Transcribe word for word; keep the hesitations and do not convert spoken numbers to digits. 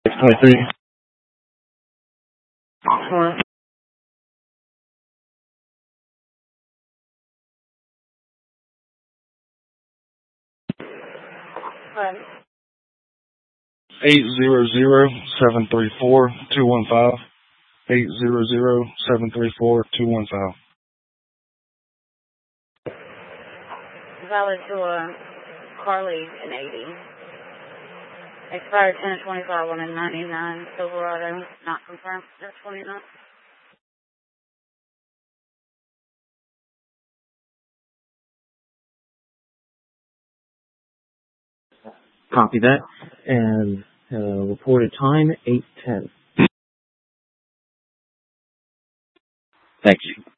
twenty-three. Alright. Alright. Eight zero zero seven three four two one five. Eight zero zero seven three four two one five. Valid to uh, Carly in eighty. Expired ten twenty-five on a ninety-nine Silverado. Not confirmed. That's twenty-nine. Copy that. And uh, reported time eight ten. Thank you.